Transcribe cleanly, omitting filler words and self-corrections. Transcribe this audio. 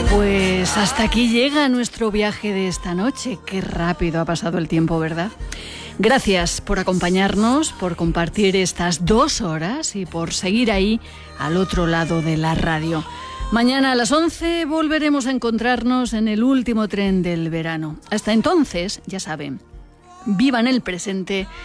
Pues hasta aquí llega nuestro viaje de esta noche. Qué rápido ha pasado el tiempo, ¿verdad? Gracias por acompañarnos, por compartir estas 2 horas y por seguir ahí al otro lado de la radio. Mañana a las 11 volveremos a encontrarnos en el último tren del verano. Hasta entonces, ya saben, vivan el presente